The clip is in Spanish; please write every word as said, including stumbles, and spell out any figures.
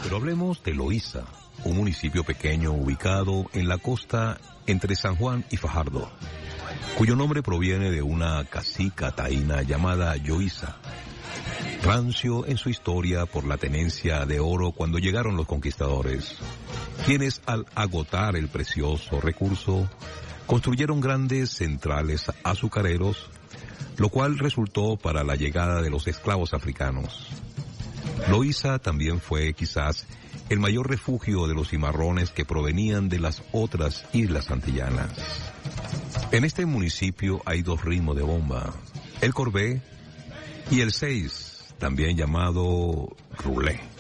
Pero hablemos de Loíza, un municipio pequeño ubicado en la costa entre San Juan y Fajardo, cuyo nombre proviene de una cacica taína llamada Yoíza, rancio en su historia por la tenencia de oro cuando llegaron los conquistadores, quienes al agotar el precioso recurso construyeron grandes centrales azucareros, lo cual resultó para la llegada de los esclavos africanos. Loíza también fue quizás el mayor refugio de los cimarrones que provenían de las otras islas antillanas. En este municipio hay dos ritmos de bomba, el corbé y el seis, también llamado roulé.